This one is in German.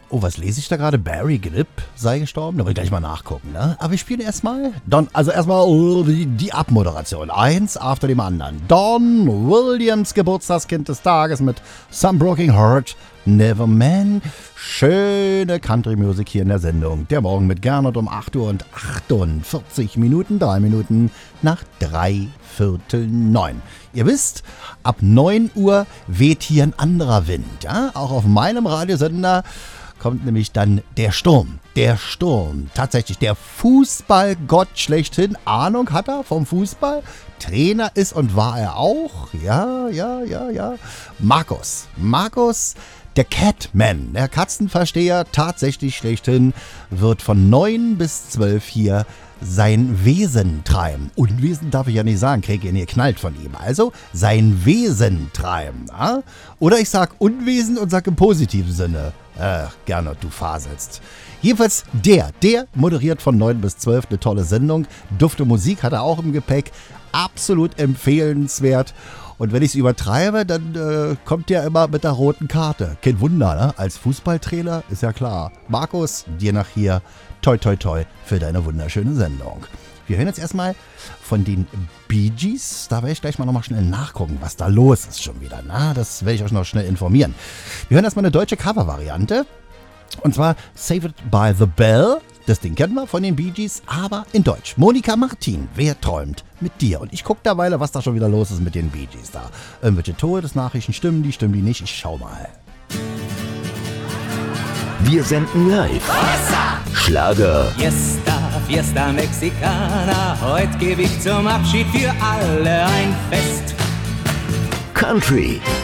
Oh, was lese ich da gerade? Barry Gibb sei gestorben? Da will ich gleich mal nachgucken, ne? Aber wir spielen erstmal die Abmoderation. Eins after dem anderen. Don Williams, Geburtstagskind des Tages mit Some Broken Heart, Never Man. Schöne Country-Musik hier in der Sendung. Der Morgen mit Gernot um 8 Uhr und 48 Minuten, 3 Minuten nach 3:45. Ihr wisst, ab 9 Uhr weht hier ein anderer Wind. Ja? Auch auf meinem Radiosender kommt nämlich dann der Sturm. Der Sturm. Tatsächlich der Fußballgott schlechthin. Ahnung hat er vom Fußball. Trainer ist und war er auch. Ja. Markus, der Catman, der Katzenversteher, tatsächlich schlechthin, wird von 9 bis 12 hier sein Wesen treiben. Unwesen darf ich ja nicht sagen, kriege ihn geknallt von ihm. Also sein Wesen treiben. Ja? Oder ich sag Unwesen und sag im positiven Sinne. Gernot, du faselst. Jedenfalls der moderiert von 9 bis 12 eine tolle Sendung. Dufte Musik hat er auch im Gepäck. Absolut empfehlenswert. Und wenn ich es übertreibe, dann kommt der immer mit der roten Karte. Kein Wunder, ne? Als Fußballtrainer ist ja klar. Markus, dir nach hier. Toi, toi, toi für deine wunderschöne Sendung. Wir hören jetzt erstmal von den Bee Gees. Da werde ich gleich mal nochmal schnell nachgucken, was da los ist schon wieder. Na, das werde ich euch noch schnell informieren. Wir hören erstmal eine deutsche Cover-Variante. Und zwar Save It by the Bell. Das Ding kennen wir von den Bee Gees, aber in Deutsch. Monika Martin, wer träumt mit dir? Und ich gucke derweil, was da schon wieder los ist mit den Bee Gees da. Irgendwelche Todesnachrichten, stimmen die nicht? Ich schau mal. Wir senden live. Schlager. Fiesta Mexicana. Heute gebe ich zum Abschied für alle ein Fest. Country.